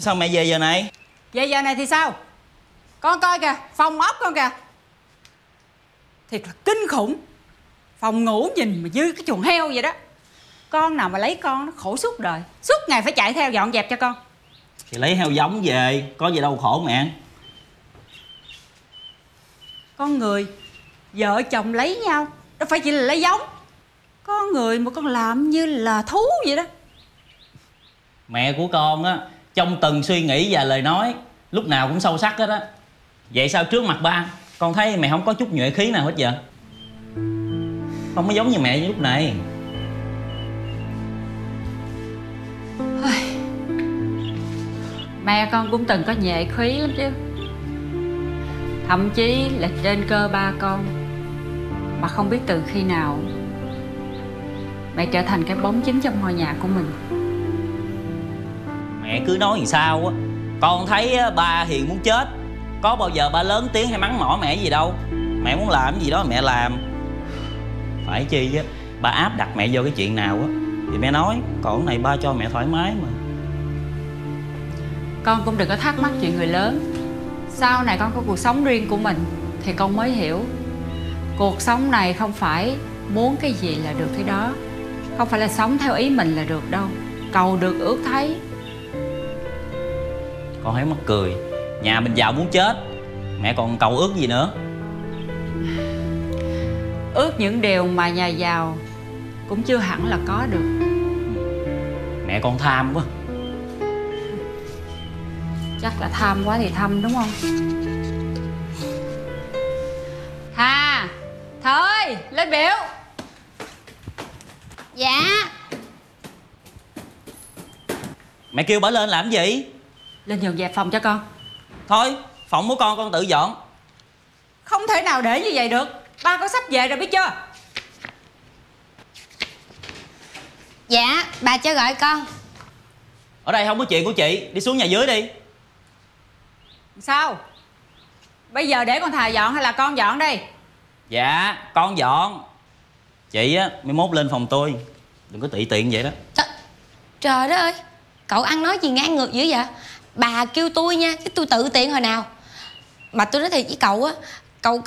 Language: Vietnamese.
Sao mẹ về giờ này? Về giờ này thì sao? Con coi kìa, phòng ốc con kìa. Thiệt là kinh khủng. Phòng ngủ nhìn mà như cái chuồng heo vậy đó. Con nào mà lấy con nó khổ suốt đời. Suốt ngày phải chạy theo dọn dẹp cho con. Thì lấy heo giống về, có gì đâu khổ mẹ. Con người vợ chồng lấy nhau đâu phải chỉ là lấy giống. Có người mà con làm như là thú vậy đó. Mẹ của con á, trong từng suy nghĩ và lời nói lúc nào cũng sâu sắc hết á. Vậy sao trước mặt ba con thấy mẹ không có chút nhuệ khí nào hết vậy? Không có giống như mẹ như lúc này. Mẹ con cũng từng có nhuệ khí lắm chứ. Thậm chí là trên cơ ba con. Mà không biết từ khi nào mẹ trở thành cái bóng chính trong ngôi nhà của mình. Mẹ cứ nói gì sao á. Con thấy ba hiền muốn chết. Có bao giờ ba lớn tiếng hay mắng mỏ mẹ gì đâu. Mẹ muốn làm gì đó mẹ làm. Phải chi á, ba áp đặt mẹ vô cái chuyện nào á thì mẹ nói. Còn cái này ba cho mẹ thoải mái mà. Con cũng đừng có thắc mắc chuyện người lớn. Sau này con có cuộc sống riêng của mình thì con mới hiểu. Cuộc sống này không phải muốn cái gì là được thế đó. Không phải là sống theo ý mình là được đâu. Cầu được ước thấy. Con thấy mắc cười. Nhà mình giàu muốn chết, mẹ còn cầu ước gì nữa. Ước những điều mà nhà giàu cũng chưa hẳn là có được. Mẹ con tham quá. Chắc là tham quá thì thâm đúng không? Hà, Thơ ơi, lên biểu. Dạ. Mẹ kêu bà lên làm gì? Lên dọn dẹp phòng cho con. Thôi, phòng của con tự dọn. Không thể nào để như vậy được. Ba con sắp về rồi biết chưa? Dạ, bà cho gọi con. Ở đây không có chuyện của chị, đi xuống nhà dưới đi. Sao? Bây giờ để con Thà dọn hay là con dọn đây? Dạ, con dọn. Chị á, mai mốt lên phòng tôi. Đừng có tị tiện vậy đó. Trời đất ơi, cậu ăn nói gì ngang ngược dữ vậy? Bà kêu tôi nha, chứ tôi tự tiện hồi nào. Mà tôi nói thiệt với cậu á,